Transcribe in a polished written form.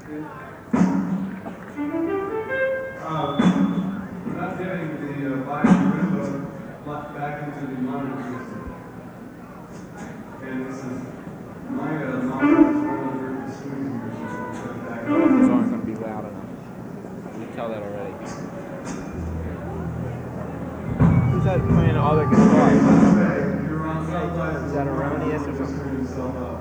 Not getting the bias back into the monitor system. And this is my monitor is rolling the swing here. Those aren't going to be loud enough. You can tell that already. Who's that playing all the guitar? You're on Is that Erroneous or something?